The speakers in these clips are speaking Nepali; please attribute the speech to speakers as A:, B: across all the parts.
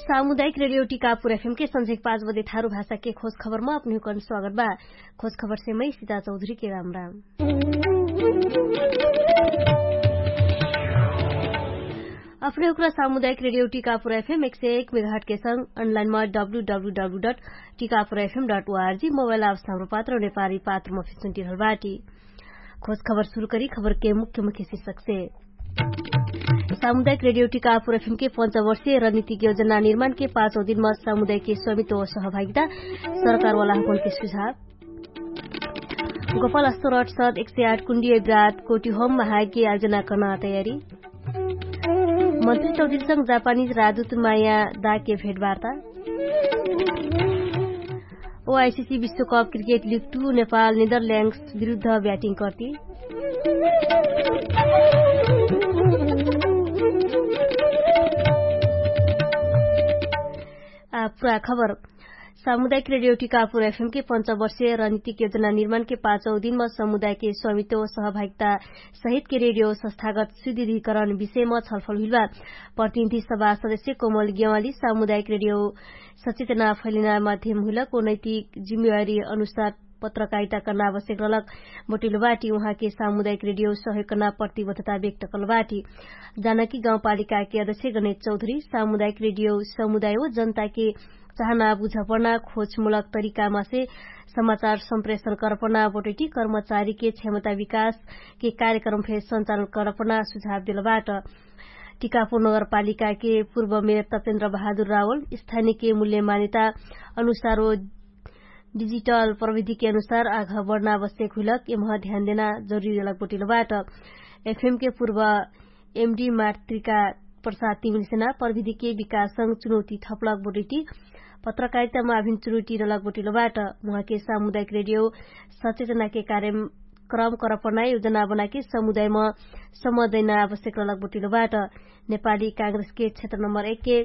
A: सामुदायिक रेडियो टीकापुर एफएम के संजेक 5 बजे थारू भाषा के खोज खबर में अपने कन स्वागत बा। खोज खबर से मैं सीता चौधरी के राम राम। अपने उकरा सामुदायिक रेडियो टीकापुर एफएम 101 मेगाहर्ट्ज के संग ऑनलाइन में www.tikapurfm.org मोबाइल ऐप हाम्रो पात्र नेपाली पात्र में फिसुन्टी रहलबाटी। खोज खबर शुरू करी खबर के मुख्य शीर्षक से। सामुदायिक रेडियो टीकापुर एफएम के 5 वर्षीय रणनीतिक योजना निर्माण के 5औं दिन में समुदाय के स्वामित्व और सहभागिता सरकार वाला के सुझाव। गोपाल अस्तोरट सद 108 कुंडीय विराट कोटी होम महायज्ञ आयोजना करना तैयारी। मंत्री चौधरी संघ जापानीज राजदूत माया दा के भेटवार्ता। ओआईसीसी विश्वकप क्रिकेट लीग 2 नेपाल नेदरल्याण्ड्स विरूद्ध ब्याटिङ गर्ती। पूरा खबर। सामुदायिक रेडियो टीकापुर एफएम के 5 वर्षीय रणनीतिक योजना निर्माण के 5औं दिन में समुदाय के स्वामित्व और सहभागिता सहित के रेडियो संस्थागत सुदृढीकरण विषय में छलफल हुई। प्रतिनिधि सभा सदस्य कोमल गेवाली सामुदायिक रेडियो सचेतना फैलिना माध्यम हुलक को नैतिक जिम्मेवारी अनुसार पत्रकारिता करना आवश्यक रहलक बोटिलोबाटी उहाँ के सामुदायिक रेडियो सहयोग करना प्रतिबद्धता व्यक्त करलबाटी। जानकी गाउँपालिका के अध्यक्ष गणेश चौधरी सामुदायिक रेडियो समुदाय हो जनता के चाहना बुझपना खोजमूलक तरीकामा से समाचार संप्रेषण करपना बोटेटी कर्मचारी के क्षमता विकास के कार्यक्रम फेर संचालन करपना सुझाव दिलबाट। टीकापुर नगरपालिका के पूर्व मेयर तपेन्द्र बहादुर रावल स्थानीय के मूल्य मान्यता अनुसार डिजिटल प्रविधि के अनुसार आगा बढ़ना आवश्यक हुलक एमह ध्यान देना जरूरी रहलक बोटिलोबाट। एफएम के पूर्व एमडी मातृका प्रसाद तिमिल सेना प्रविधि के विकास संग चुनौती थपलक बोटेटी पत्रकारिता में अभिन्न चुनौती रहलक बोटिलोबाट। उहाँ के सामुदायिक रेडियो सचेतना के कार्यक्रम करपना योजना बना के समुदाय में समझ देना आवश्यक रहलक बोटिलोबाट। नेपाली कांग्रेस के क्षेत्र नम्बर 1 के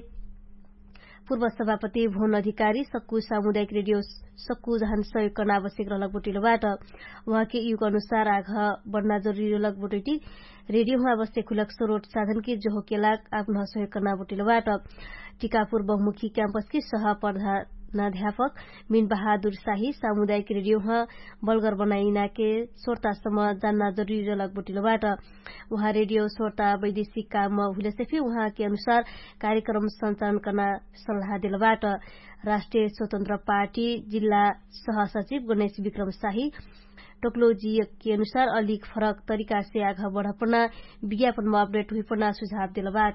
A: पूर्व सभापति भुवन अधिकारी सक्कु सामुदायिक रेडियो सक्कु जहान सहयोग गर्न आवश्यक रहलक बोटिलोबाट। उहाँ के युग अनुसार आगा बढ़ना जरूरी रहलक बोटेटी रेडियोमा आवश्यक हुलक स्रोत साधन के जोहो केलाक आफ्नो सहयोग करना बोटिलोबाट। टीकापुर बहुमुखी क्याम्पस के सह प्रधानाध्यापक मीन बहादुर शाही सामुदायिक रेडियोमा बलगर बनाइना के श्रोतासम्म जान्न जरूरी रहलक बोटिलोबाट। उहाँ रेडियो श्रोता वैदेशिक काम हुलेसेफी उहाँ के अनुसार कार्यक्रम संचालन गर्न सल्लाह दिलबाट। राष्ट्रिय स्वतन्त्र पार्टी जिल्ला सहसचिव गणेश विक्रम शाही टोक्लोजी के अनुसार अलिक फरक तरीका से आगा बढ़पना विज्ञापन में अपडेट हुईपना सुझाव दिलबाट।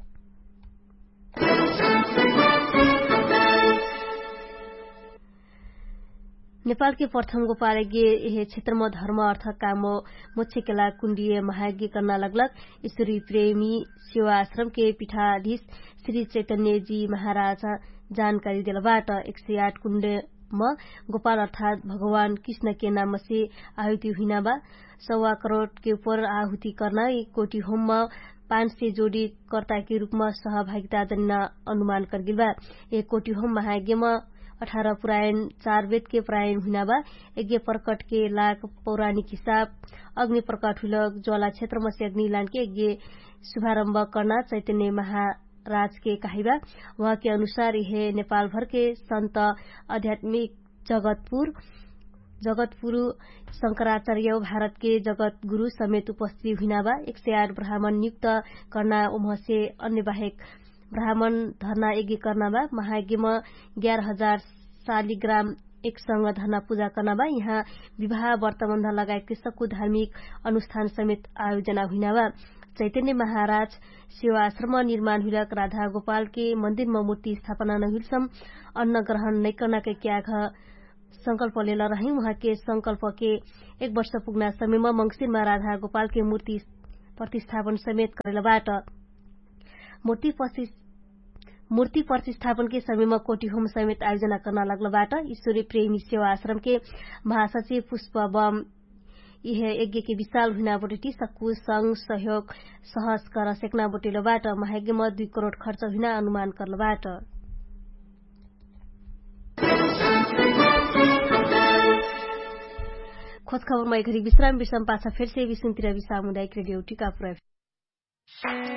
A: नेपाल के प्रथम गोपालज्ञ यह क्षेत्र में धर्म अर्थ काम मोक्षकेला कुंडीय महायज्ञ करना लगलक। ईश्वरी प्रेमी सेवा आश्रम के पीठाधीश श्री चैतन्य जी महाराज जानकारी दिलबाट। 108 कुंड में गोपाल अर्थात भगवान कृष्ण के नाम से आहुति हुईना बा। 1.25 करोड़ के ऊपर आहुति करना कोटी होम में 500 जोड़ी कर्ता के रूप में सहभागिता जन्ना अनुमान कर गिलबा। एक कोटी होम महायज्ञ में 18 पुरायण 4 वेद के प्रायण हुईना बा। यज्ञ प्रकट के लाख पौराणिक हिसाब अग्नि प्रकट हुलक ज्वाला क्षेत्र में से अग्नि लान के यज्ञ शुभारंभ करना चैतन्य महाराज के कहिबा। वहाँ के अनुसार यह नेपाल भर के संत आध्यात्मिक जगतपुरु शंकराचार्य भारत के जगत गुरु समेत उपस्थित हुईना बा। 108 ब्राह्मण नियुक्त करना उमह से अन्य बाहेक ब्राह्मण धरना यज्ञ करना बा। महायज्ञ में 11,000 शालिग्राम एक संग धरना पूजा करना बा। यहाँ विवाह व्रतबन्ध लगायत के सबको धार्मिक अनुष्ठान समेत आयोजना हुईना बा। चैतन्य महाराज सेवा आश्रम निर्माण हुलक राधा गोपाल के मंदिर में मूर्ति स्थापना न हुलसम अन्न ग्रहण नै करना के क्या संकल्प लेला रही। वहाँ के संकल्प के 1 वर्ष पुग्ना समय में मंगसिर में राधा गोपाल के मूर्ति प्रतिष्ठापन समेत करेलबाट। मूर्ति प्रतिष्ठापन के समय में कोटी होम समेत आयोजना करना लगलबाट। ईश्वरी प्रेमी सेवा आश्रम के महासचिव पुष्प बम यह यज्ञ के विशाल हुना बोटेटी सक्कु संघ सहयोग सहज कर सेक्ना बोटेलोबाट। महायज्ञ में 2 करोड़ खर्च हुना अनुमान करलबाट। खोज खबर में घड़ी विश्राम पाछा फिर से विसुन्तिर सामुदायिक रेडियो टीकापुर।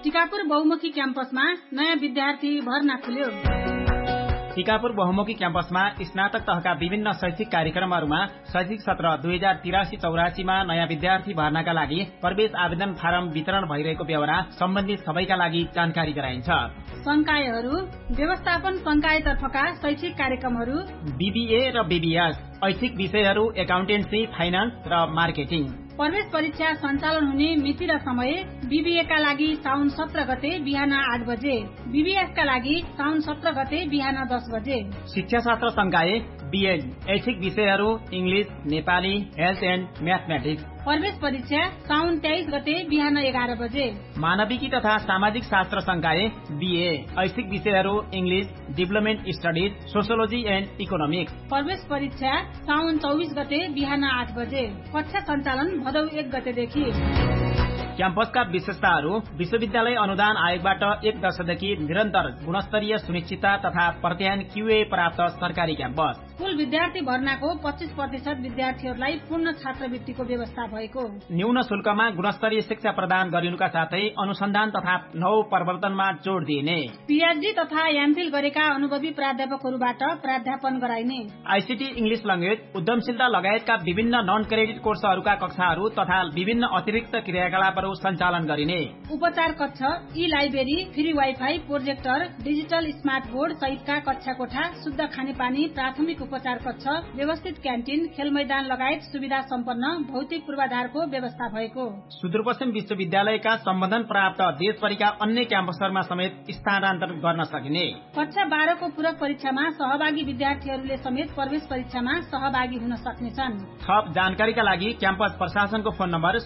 B: टिकापुर बहुमुखी क्याम्पसमा नयाँ विद्यार्थी भर्ना खुल्यो।
C: टिकापुर बहुमुखी क्याम्पसमा स्नातक तहका विभिन्न शैक्षिक कार्यक्रमहरूमा शैक्षिक सत्र 2083-84 मा नयाँ विद्यार्थी भर्नाका लागि प्रवेश आवेदन फारम वितरण भइरहेको बेहोरा सम्बन्धित सबैका लागि जानकारी गराइन्छ।
B: संकायहरू व्यवस्थापन संकायतर्फका शैक्षिक कार्यक्रमहरू
C: बीबीए र बीबीएस, ऐच्छिक विषयहरू एकाउन्टेन्सी, फाइनान्स र मार्केटिङ।
B: प्रवेश परीक्षा सञ्चालन हुने मिति र समय बीबीए का लागि साउन 17 गते बिहान 8 बजे, बीबीएस का लागि साउन 17 गते बिहान 10 बजे।
C: शिक्षा शास्त्र संकाय बीएड, ऐच्छिक विषयहरू English, Nepali, health and mathematics.
B: प्रवेश परीक्षा साउन 23 गते बिहान 11 बजे।
C: मानविकी तथा सामाजिक शास्त्र संकाय बीए, ऐच्छिक विषयहरू English, development studies, sociology and economics.
B: प्रवेश परीक्षा साउन 24 गते बिहान 8 बजे। कक्षा सञ्चालन भदौ 1 गतेदेखि।
C: क्याम्पसका विशेषताहरू विश्वविद्यालय अनुदान आयोगबाट 1 वर्षदेखि निरन्तर गुणस्तरीय सुनिश्चितता तथा प्रत्यायन क्यूए प्राप्त सरकारी क्याम्पस।
B: कुल विद्यार्थी भर्नाको 25% विद्यार्थीहरूलाई पूर्ण छात्रवृत्तिको व्यवस्था भएको।
C: न्यून शुल्कमा गुणस्तरीय शिक्षा प्रदान गरिनुका साथै अनुसन्धान तथा नव प्रवर्तनमा जोड़ दिइने।
B: पीएचडी तथा एमफिल गरेका अनुभवी प्राध्यापकहरूबाट प्राध्यापन गराइने।
C: आईसीटी, इंग्लिश ल्याङ्ग्वेज, उद्यमशीलता लगायतका विभिन्न नन क्रेडिट कोर्सहरूका कक्षाहरू तथा विभिन्न अतिरिक्त क्रियाकलापहरू सञ्चालन गरिने।
B: उपचार कक्ष, ई library, free wifi, projector, digital smart board सहितका कक्षा कोठा, शुद्ध खानेपानी, प्राथमिक उपचार कक्ष, व्यवस्थित क्यान्टिन, खेल मैदान लगायत सुविधा सम्पन्न भौतिक पूर्वाधारको व्यवस्था भएको।
C: सुदूरपश्चिम विश्वविद्यालयका सम्बन्धन प्राप्त देशभरिका अन्य क्याम्पसहरूमा समेत स्थानान्तरण गर्न सकिने।
B: कक्षा 12 को पूरक परीक्षामा सहभागी विद्यार्थीहरूले समेत प्रवेश परीक्षामा सहभागी हुन सक्नेछन्।
C: थप जानकारीका लागि क्याम्पस प्रशासनको फोन नम्बर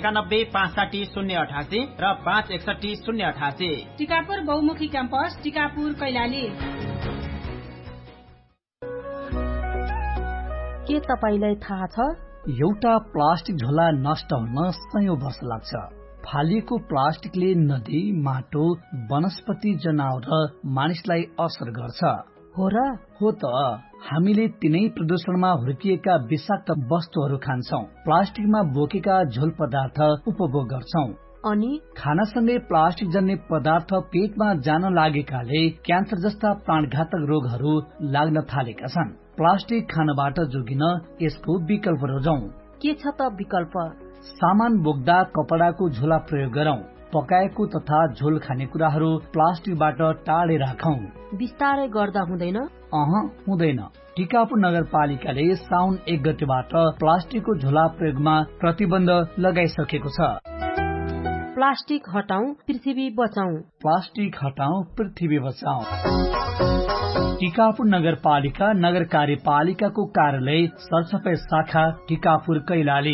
C: 091-656088 र 561-088।
B: टिकापुर बहुमुखी क्याम्पस, टिकापुर, कैलाली।
D: के तपाईलाई थाहा छ एउटा प्लास्टिक झोला नष्ट हुन सयौं वर्ष लाग्छ। फालिएको प्लास्टिकले नदी, माटो, वनस्पति, जनावर र मानिसलाई असर गर्छ।
E: हो र?
D: हो त। हामीले तिनै प्रदूषणमा हुर्किएका विषाक्त वस्तुहरू खान्छौं, प्लास्टिकमा बोकेका झोल पदार्थ उपभोग गर्छौं
E: अनि
D: खानासँगै प्लास्टिक जन्य पदार्थ पेटमा जान लागेकाले क्यान्सर जस्ता प्राणघातक रोगहरू लाग्न थालेका छन्। प्लास्टिक खानबाट जोगिन यसको विकल्प रोजौं।
E: के छ त विकल्प?
D: सामान बोक्दा कपडाको झोला प्रयोग गरौं। पकाएको तथा झोल खानेकुराहरू प्लास्टिकबाट टाढे राखौं।
E: बिस्तारै गर्दा हुँदैन?
D: हुँदैन। टिकापुर नगरपालिकाले साउन 1 गतेबाट प्लास्टिकको झोला प्रयोगमा प्रतिबन्ध लगाइसकेको छ।
E: प्लास्टिक हटाऊ, पृथ्वी बचाऊ।
D: प्लास्टिक हटाऊ, पृथ्वी बचाऊ। टिकापुर नगरपालिका, नगर कार्यपालिकाको कार्यालय, सरसफाई शाखा, टिकापुर, कैलाली।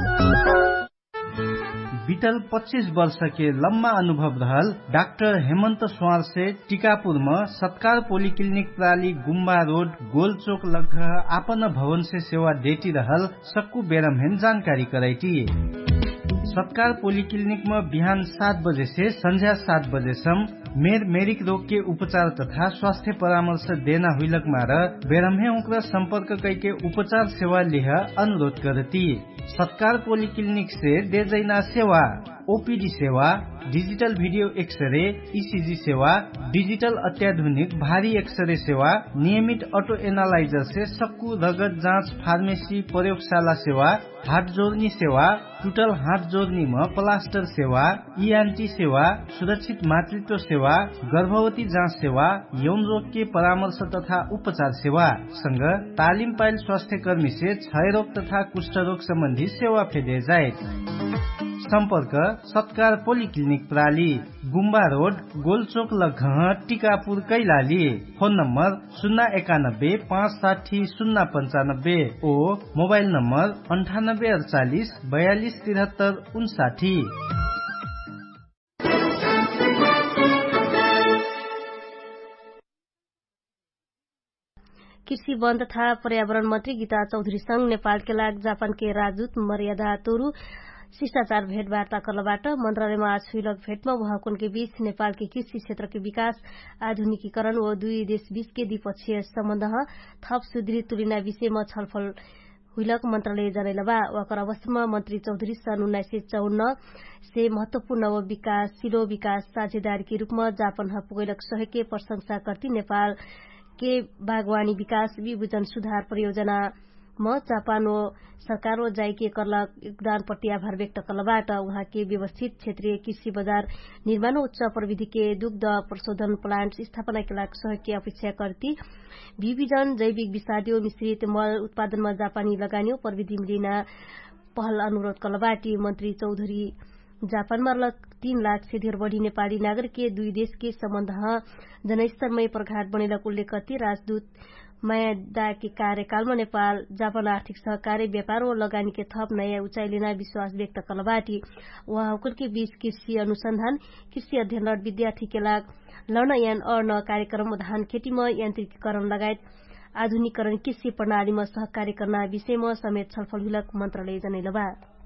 F: बीतल 25 वर्ष के लम्बा अनुभव रहल डाक्टर हेमंत स्वार से टिकापुर में सत्कार पोलिक्लिनिक प्राली गुम्बा रोड गोलचोक लग आपन भवन से सेवा देती रहल सक्कू बेरमहेन जानकारी कराई। सत्कार पोलिक्लिनिक में बिहान 7 बजे से संध्या 7 बजे सम मेरिक रोग के उपचार तथा स्वास्थ्य परामर्श देना हुईलक मार बेरमहे उनका संपर्क करके उपचार सेवा लिह अनुरोध करती। सत्कार पोलिक्लिनिक से दे जैना सेवा, ओपीडी सेवा, डिजिटल वीडियो एक्सरे, ईसीजी सेवा, डिजिटल अत्याधुनिक भारी एक्सरे सेवा, नियमित ऑटो एनालाइजर से सक्कू रगत जांच, फार्मेसी, प्रयोगशाला सेवा, हाथ जोड़नी सेवा, टूटल हाथ जोड़नी में प्लास्टर सेवा, ईएनटी सेवा, सुरक्षित मातृत्व सेवा, गर्भवती जांच सेवा, यौन रोग के परामर्श तथा उपचार सेवा संग तालिम पाइल स्वास्थ्य कर्मी से क्षय रोग तथा कुष्ठ रोग संबंधी सेवा फेदे जाए। संपर्क सत्कार पोलिक्लिनिक प्राली गुम्बा road गोलचोक लघह Tikapur Kailali. Phone number 091-560-095 ओ मोबाइल नंबर 9848424359।
A: कृषि वन तथा पर्यावरण मन्त्री गीता चौधरीसँग नेपालका लागि जापानके राजदूत मर्यादा तोरू शिष्टाचार भेटवार्ता करलबाट मन्त्रालयमा आज हुइलक भेटमा उहाँको बीच नेपालके कृषि क्षेत्रके विकास, आधुनिकीकरण व दुई देश बीचके द्विपक्षीय सम्बन्ध थप सुदृढ तुलना विषयमा छलफल हुइलक मन्त्रालय जनैलबा वकर अवस्थामा मन्त्री चौधरी सन् 1954 से महत्वपूर्ण विकासशीलो विकास साझेदारी के रूपमा जापान पुगैलक सहयोग के प्रशंसा करती नेपाल के बागवानी विकास विभूजन सुधार परियोजना म जापान सरकार जाइके करलक योगदान प्रति आभार व्यक्त करलबाट उहाँ के व्यवस्थित क्षेत्रीय कृषि बजार निर्माण उच्च प्रविधि के दुग्ध प्रशोधन प्लांट स्थापना के लागि सहयोग की अपेक्षा करती विभिजन जैविक विषादी मिश्रित मल उत्पादनमा जापानी लगानी प्रविधि मिलिना पहल अनुरोध करलबाटी मन्त्री चौधरी जापानमा 3 लाख से धेर बढ़ी नेपाली नागरिक के दुई देश के सम्बन्ध जनस्तरमै प्रगाढ़ बनेलक उल्लेख करती राजदूत मायादा के कार्यकालमा नेपाल जापान आर्थिक सहकार्य व्यापार और लगानी के थप नयाँ उचाइ लेना विश्वास व्यक्त करलबाटी उहाँको के बीच कृषि अनुसन्धान कृषि अध्ययन विद्यार्थी के लागि लर्न एन्ड अर्न कार्यक्रम धान खेतीमा यान्त्रिकीकरण लगायत आधुनिकीकरण कृषि प्रणालीमा सहकार्य गर्न विषयमा समेत छलफल हुलक मन्त्रालय जनैलबा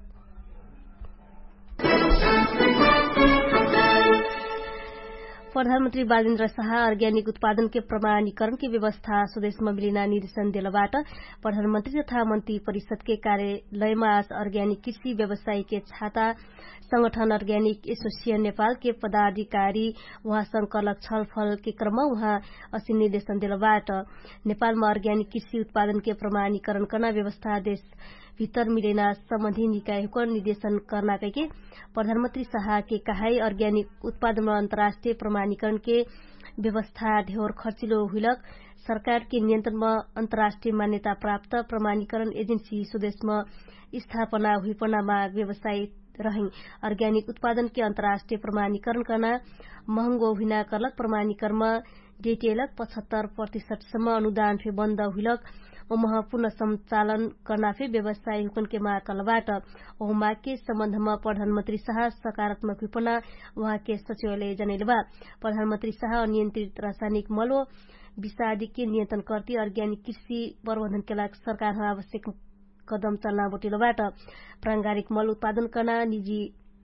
A: प्रधानमन्त्री बालेन्द्र शाह अर्ग्यानिक उत्पादन के प्रमाणीकरण की व्यवस्था स्वदेशमा मिलिना निर्देशन दिलबाट प्रधानमन्त्री तथा मन्त्री परिषद के कार्यालयमा आज अर्ग्यानिक कृषि व्यवसायी के छाता संगठन अर्ग्यानिक एसोसिएशन नेपाल के पदाधिकारी उहाँसँग करलक छलफल के क्रममा उहाँ असी निर्देशन दिलबाट नेपालमा अर्ग्यानिक कृषि उत्पादन के प्रमाणीकरण गर्न व्यवस्था देश भीतर मिलेना सम्बन्धी निकायको निर्देशन करना के प्रधानमन्त्री शाह के कहाई अर्ग्यानिक उत्पादनमा अन्तर्राष्ट्रिय प्रमाणीकरण के व्यवस्था ढेर खर्चिलो हुइलक सरकार के नियन्त्रणमा अन्तर्राष्ट्रिय मान्यता प्राप्त प्रमाणीकरण एजेन्सी स्वदेशमा स्थापना हुइपनामा व्यवसायी रहे अर्ग्यानिक उत्पादन के अन्तर्राष्ट्रिय प्रमाणीकरण गर्न महँगो हुइना करलक प्रमाणीकरणमा डेटिएलक 75% सम्म अनुदान फे बन्द हुइलक ओमह पुनः संचालन करना फे व्यवसायी हुकन के माग कलबाट ओ माग के सम्बन्धमा प्रधानमन्त्री शाह सकारात्मक विपना वहाँ के सचिवालय जनैलबा प्रधानमन्त्री शाह अनियन्त्रित रासायनिक मल विषादी के नियन्त्रण करती अर्ग्यानिक कृषि प्रबन्धन के लागि सरकार आवश्यक कदम चल्ना बोटिलबाट प्रांगारिक मल उत्पादन करना निजी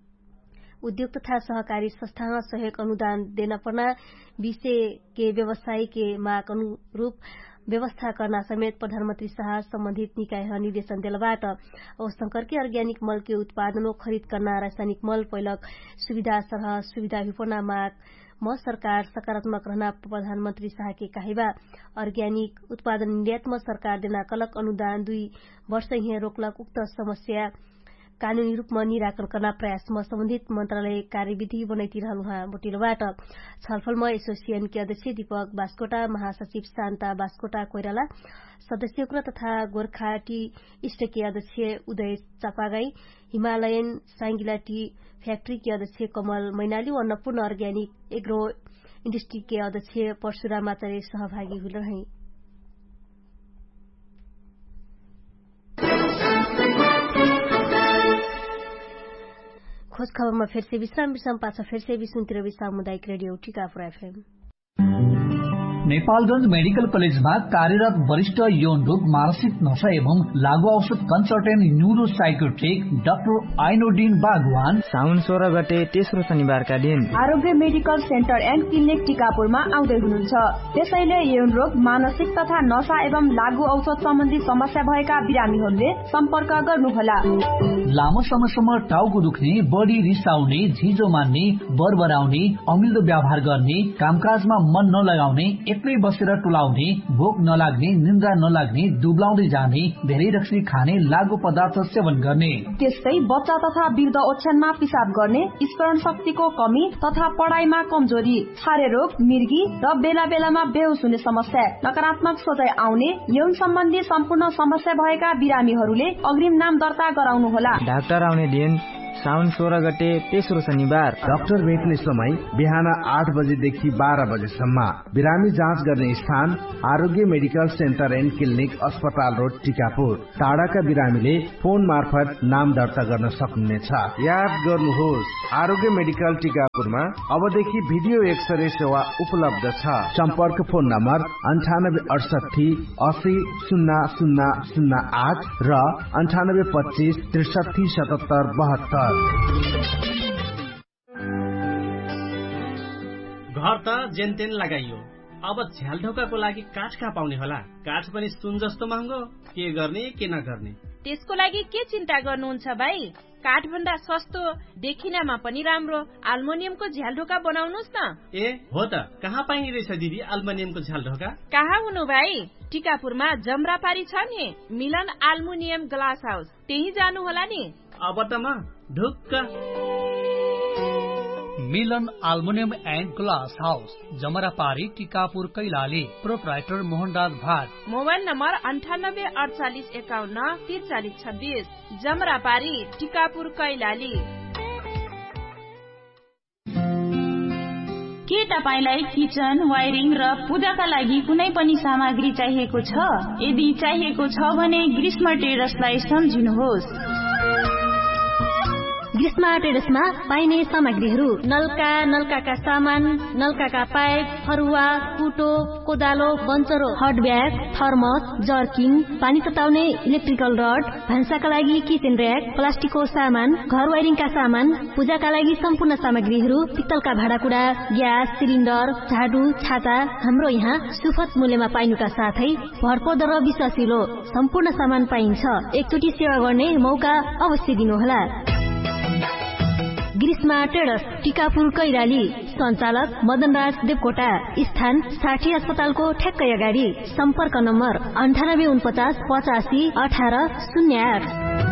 A: उद्योग तथा सहकारी संस्था सहयोग अनुदान देना पर्ना विषय के व्यवसायी के माग अनुरूप व्यवस्था करना समेत प्रधानमन्त्री शाह सम्बन्धित निकाय निर्देशन दिलबाट और शंकर के अर्ग्यानिक मल के उत्पादन खरीद करना रासायनिक मल पैलक सुविधा सरह सुविधा विपना माग म सरकार सकारात्मक रहना प्रधानमन्त्री शाह के कहिबा अर्ग्यानिक उत्पादन निर्यातमा सरकार देना कलक अनुदान 2 वर्ष यहाँ रोकलक उक्त समस्या कानूनी रूपमा निराकरण गर्न प्रयासमा सम्बन्धित मन्त्रालय कार्यविधि बनैती रहनु बोटिलबाट छलफलमा एसोसिएशन के अध्यक्ष दीपक बास्कोटा महासचिव शान्ता बास्कोटा कोइराला सदस्य तथा गोर्खा टी इष्ट के अध्यक्ष उदय चापागाई हिमालयन साइंगिला टी फ्याक्ट्री के अध्यक्ष कमल मैनाली और अन्नपूर्ण अर्ग्यानिक एग्रो इन्डस्ट्री के अध्यक्ष परशुराम आचार्य सहभागी हुई रहे खोज खबरमा फिर से विश्राम पाछा फिर से सुन्तिर सामुदायिक radio Tikapur FM
D: Nepalganj medical कलेजमा कार्यरत वरिष्ठ यौन रोग मानसिक नशा एवं लागू औषध कन्सल्टेन्ट न्यूरो साइकोट्रिक डाक्टर आइनोडिन बागवान
G: साउन 16 गते तेस्रो शनिबारका दिन
H: आरोग्य मेडिकल सेन्टर एन्ड क्लिनिक टिकापुरमा आउँदै हुनुहुन्छ। त्यसैले यौन रोग मानसिक तथा नशा एवं लागू औषध सम्बन्धी समस्या भएका बिरामीहरूले सम्पर्क गर्नुहोला।
D: लामो समयसम्म टाउको दुख्ने, बढी रिसाउने, झिजो मान्ने, बरबराउने, अमिल्दो व्यवहार गर्ने, कामकाजमा मन नलगाउने, एक्लै बसेर टोलाउने, भोक नलाग्ने, निन्द्रा नलाग्ने, दुब्लाउँदै जाने, धेरै रक्सी खाने, लागू पदार्थ सेवन गर्ने,
H: त्यस्तै बच्चा तथा वृद्ध ओछ्यानमा पिसाब गर्ने, स्मरण शक्तिको कमी तथा पढाइमा कमजोरी, छारे रोग, मिर्गी र बेला बेलामा बेहोस हुने समस्या, नकारात्मक सोचाइ आउने, यौन सम्बन्धी सम्पूर्ण समस्या भएका बिरामीहरूले अग्रिम नाम दर्ता गराउनुहोला।
G: डाक्टर आउने दिन साउन 16 गते तेस्रो शनिबार।
I: डाक्टर भेट्ने समय बिहान 8 बजेदेखि 12 बजेसम्म। बिरामी जाँच गर्ने स्थान आरोग्य मेडिकल सेन्टर एन्ड क्लिनिक अस्पताल रोड टिकापुर। टाढाका बिरामीले फोन मार्फत नाम दर्ता गर्न सक्नुहुनेछ। याद गर्नुहोस्, आरोग्य मेडिकल टिकापुरमा अबदेखि भिडियो एक्सरे सेवा उपलब्ध छ। सम्पर्क फोन नम्बर 9868 80 0008 र 9825 63 77 72।
C: घर त जेनतेन लगाइयो,
J: अब झ्याल ढोकाको लागि काठ कहाँ पाउने होला? काठ पनि सुन जस्तो महँगो, के गर्ने के नगर्ने?
K: त्यसको लागि के चिन्ता गर्नुहुन्छ भाइ? काठ भन्दा सस्तो, देखिनमा पनि राम्रो एल्युमिनियमको झ्याल ढोका बनाउनुस् न।
J: ए हो त, कहाँ पाइने रहेछ दिदी एल्युमिनियमको झ्याल ढोका?
K: कहाँ हुनु भाइ, टिकापुरमा जमरापारी छ नि मिलन एल्युमिनियम ग्लास हाउस, त्यही जानु होला नि।
J: अब त म ढुक्क।
D: मिलन aluminium and glass house, जमरापारी, Tikapur, Kailali. Proprietor Mohanraj Bhat.
K: Mobile number 9848514326। जमरापारी, Tikapur, Kailali.
L: के तपाईलाई किचन, वायरिङ र पूजाका लागि कुनै पनि सामग्री चाहिएको छ? यदि चाहिएको छ भने ग्रीष्मा ट्रेडर्सलाई सम्झिनुहोस्।
A: ग्रीष्मा ट्रेडर्समा पाइने सामग्रीहरू: नलका सामान, नलका पाइप, फरुवा, कुटो, कोदालो, बन्चरो, हट ब्याग, थर्मस, जर्किन, पानी तताउने इलेक्ट्रिकल रड, भान्साका लागि किचन र्याक, प्लास्टिकको सामान, घर वायरिङका सामान, पूजाका लागि सम्पूर्ण सामग्रीहरू, पित्तलका भाँडाकुँडा, ग्यास सिलिन्डर, झाडु, छाता हाम्रो यहाँ सुपथ मूल्यमा पाइनुका साथै भरपर्दो र विश्वासिलो सम्पूर्ण सामान पाइन्छ। एकचोटि सेवा गर्ने मौका अवश्य दिनुहोला। ग्रीष्मा ट्रेडर्स, टिकापुर, कैलाली। सञ्चालक मदनराज देवकोटा। स्थान साठी अस्पतालको ठ्याक्कै अगाडि। सम्पर्क नम्बर 9849851808।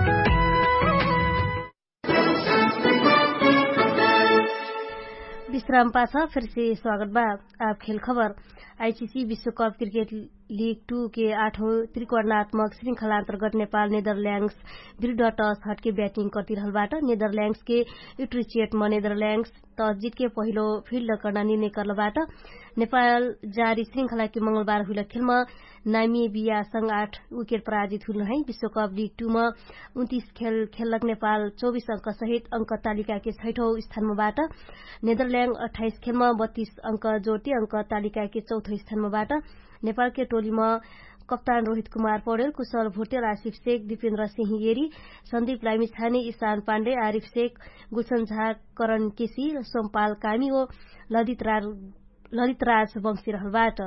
A: विश्राम पाछा फिर से स्वागत बा। आप खेल खबर। आईसीसी विश्व कप क्रिकेट लीग 2 के 8वीं त्रिकोणात्मक श्रृंखला अंतर्गत नेपाल नेदरल्याण्ड्स विरुद्ध टस हटके ब्याटिङ करतिरहलबाट नेदरल्याण्ड्स के युट्रिचेटमा नेदरल्याण्ड्स टस जितके पहिलो फिल्ड गर्न निर्णय गर्नबाट नेपाल जारी श्रृंखला के मंगलबार हुँदा खेलमा नामिबियासँग 8 विकेट पराजित हुन है। विश्वकप लीग 2 में 29 खेल खेलक नेपाल 24 अंक सहित अंक तालिका के 6औं स्थानबाट नेदरल्याण्ड 28 खेलमा 32 अंक जोड़ते अंक तालिका के 4औं स्थानबाट नेपाल के टोलीमा कप्तान रोहित कुमार पौडेल, कुशल भोटेल, आसिफ शेख, दीपेन्द्र सिंह येरी, सन्दीप लामिछाने, ईशान पाण्डे, आरिफ शेख, गुलशन झा, करण केसी, सोमपाल कामी ओ ललितराज वंशी रहलबाट।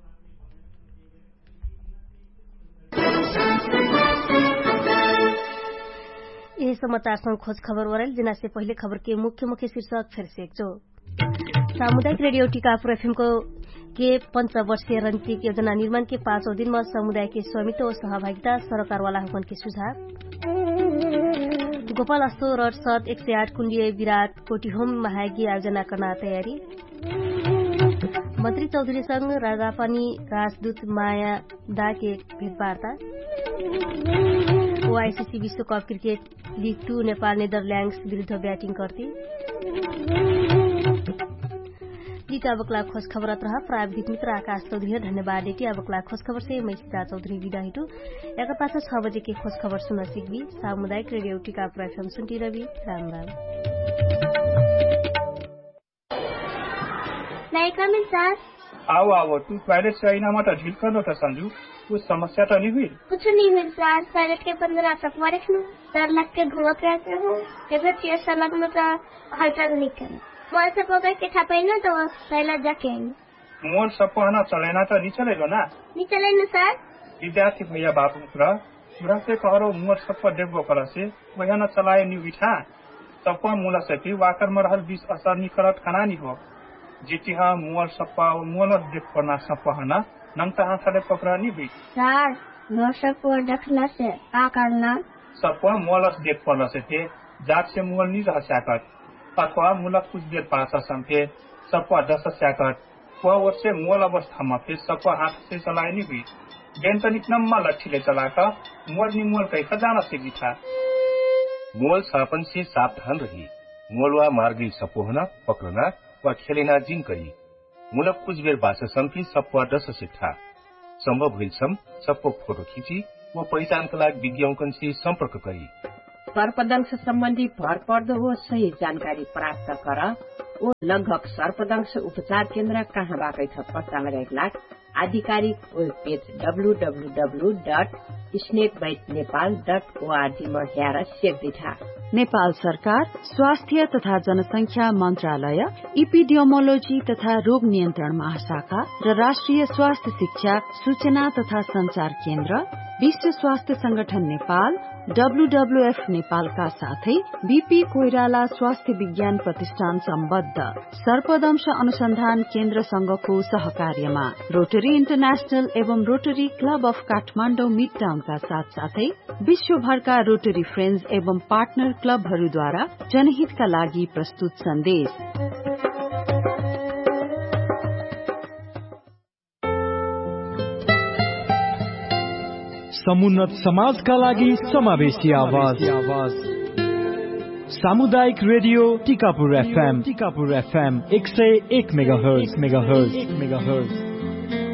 A: यही समाचार संग खोज खबर वरल जिना से पहले खबर के मुख्य शीर्षक फिर से एकचो। सामुदायिक रेडियो टिकापुर एफएम को के 5 वर्षीय रणनीतिक योजना निर्माण के 5औं दिन में समुदाय के स्वामित्व और सहभागिता सरकारवाला हुकन के सुझाव। गोपाल अस्तो रोड सत 108 कुंडीय विराट कोटीहोम महायज्ञ आयोजना करना तैयारी। मंत्री चौधरी संग राजापानी राजदूत माया दा के भेटवार्ता। ओआईसीसी विश्व cup cricket league 2 Nepal Netherlands विरुद्ध ब्याटिङ गर्थे। गीत अबकला खोज खबर रहा प्राविधिक मित्र आकाश चौधरी धन्यवाद देती। अबकला खोज खबर से मैं सीता चौधरी विदा हिटू। एक पास 6 बजे के खोज खबर सुन सिक्बी। सामुदायिक रेडियो टिकापुर एफएम सुनती रवि। राम राम।
M: आओ तू टॉयलेट से आईना मत ढील कर लो संजू, कुछ समस्या तो नहीं हुई?
N: कुछ नहीं हुई सर, टॉयलेट के 15 तक वारिस में डर लग के घूमत रहते हूँ। जब ऐसा लगना तो हल्का नहीं करें। मोल से पकड़ के छापे ना तो पहले जाके
M: मोल सब पहना चलेना तो नहीं चलेगा ना?
N: नहीं चलेगा सर।
M: विद्यार्थी भैया बापू पूरा से करो मोल सब पर देखो कर से वह न चलाए नहीं बिठा सब मूल से भी वाकर में रहल 20 असर नहीं करत खाना नहीं हो जीती हाँ मोल सप्पा मोल देख पड़ना सप्पा है ना नंगता हाथ पकड़ा नहीं भी
N: सर। मोल सब देखला से क्या करना?
M: सप्पा मोल देख पड़ना से थे जात से मोल नहीं रह सकत अथवा मूल कुछ देर पास संपे सप्पा 10 सेकंड वह वर्ष से मोल अवस्था में फिर सप्पा हाथ से चलाए नहीं भी बेंतनिक नम्मा लट्ठी ले चलाकर मोल नहीं मोल कैसा जाना सीखी था।
O: मोल सापन से सावधान रही। मोलवा मार्गी सपोहना पकड़ना व खेलेना जिन करी मूलक कुछ बेर बासा संपी सप्पा 10 सिट्ठा संभव हुई सबको फोटो खींची वो पहिचान का लागि विज्ञापन से संपर्क करी।
P: सर्पदंश सम्बन्धी भरपर्दो हो सही जानकारी प्राप्त कर ओ लगभग सर्पदंश उपचार केन्द्र कहाँबाट छ पत्ता लगाएका आधिकारिक वेब पेज www.snakebitenepal.org मा हेर सेक्दिथा।
Q: नेपाल सरकार, स्वास्थ्य तथा जनसंख्या मन्त्रालय, इपिडियोमोलोजी तथा रोग नियन्त्रण महाशाखा र राष्ट्रिय स्वास्थ्य शिक्षा सूचना तथा संचार केन्द्र, विश्व स्वास्थ्य संगठन नेपाल, WWF नेपालका साथै बीपी कोइराला स्वास्थ्य विज्ञान प्रतिष्ठान सम्बद्ध सर्पदंश अनुसन्धान केन्द्र संघको सहकार्यमा रोटरी इन्टरनेशनल एवं rotary club of Kathmandu mid टाउनका साथसाथै विश्वभरका रोटरी फ्रेन्ड्स एवं पार्टनर क्लबहरूद्वारा जनहितका लागि प्रस्तुत सन्देश।
R: समुन्नत समाजका लागि समावेशी आवाज। सामुदायिक रेडियो टिकापुर FM 101 मेगाहर्ज।